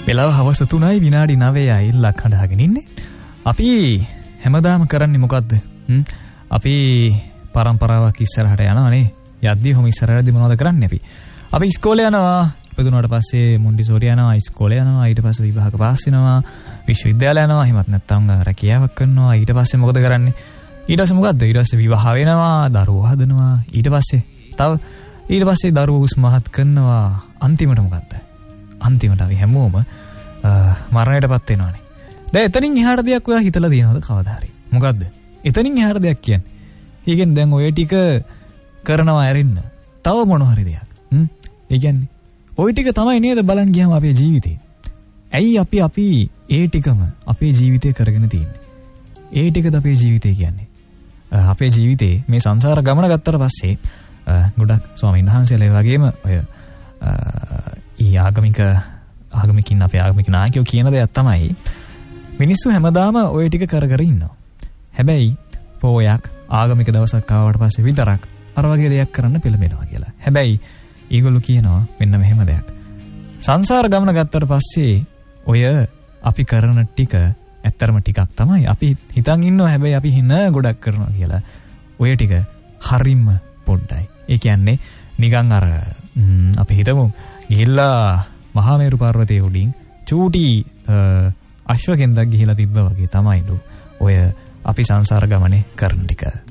වෙලාව හවස 3යි විනාඩි 9යි ලක් හදාගෙන ඉන්නේ. අපි හැමදාම කරන්නේ මොකද්ද? අපි පරම්පරාවක් ඉස්සරහට යනවා නේ. යද්දී කොහොම ඉස්සරහටදී මොනවද කරන්නේ අපි? අපි ඉස්කෝලේ යනවා. ඉපදුනාට පස්සේ මොන්ටිසෝරි යනවා, ඉස්කෝලේ යනවා, ඊට පස්සේ විභාග පාස් වෙනවා, විශ්වවිද්‍යාලය යනවා, එහෙමත් නැත්නම් රැකියාවක් කරනවා. ඊට පස්සේ මොකද කරන්නේ? ඊට පස්සේ මොකද්ද? ඊට පස්සේ විවාහ වෙනවා, දරුවෝ හදනවා. ඊට පස්සේ දරුවෝ උස්මහත් කරනවා. අන්තිමට මොකද්ද? අන්තිමට අපි හැමෝම මරණයටපත් වෙනවානේ. දැන් එතනින් එහාට දෙයක් ඔයා හිතලා තියෙනවද කවදා හරි? මොකද්ද? එතනින් එහාට දෙයක් කියන්නේ. ඊගෙන් දැන් ඔය ටික කරනවා ඇරෙන්න. තව මොන හරි දෙයක්. ඒ කියන්නේ ඔය ටික තමයි නේද බලන් ගියාම අපේ ජීවිතේ. ඇයි අපි ඒ ටිකම අපේ ජීවිතේ කරගෙන තියෙන්නේ? ඒ ටිකද අපේ ජීවිතේ කියන්නේ. අපේ ජීවිතේ මේ සංසාර ගමන ගත්තට පස්සේ ගොඩක් ස්වාමීන් වහන්සේලා වගේම ඔය ආගමිකින් අපේ ආගමික නායකයෝ කියන දෙයක් තමයි මිනිස්සු හැමදාම ඔය ටික කර ඉන්නවා. හැබැයි පොයක් ආගමික දවසක් ආවට පස්සේ විතරක් අර වගේ දෙයක් කරන්න පෙළඹෙනවා කියලා. හැබැයි ඒගොල්ලෝ කියනවා මෙන්න මෙහෙම දෙයක්. සංසාර ගමන ගත්තට පස්සේ ඔය අපි කරන ටික ඇත්තරම ටිකක් තමයි. අපි හිතන් ඉන්නවා හැබැයි අපි හින ගොඩක් කරනවා කියලා. ඔය ටික හරිම පොඩ්ඩයි. ඒ කියන්නේ නිකන් අර අපි හිතමු ගිහිල්ලා මහාමේරු පර්වතයේ උඩින් චූටි අශ්වකෙන්දක් ගිහිලා තිබ්බා වගේ තමයිලු ඔය අපි සංසාර ගමනේ කරන ටික.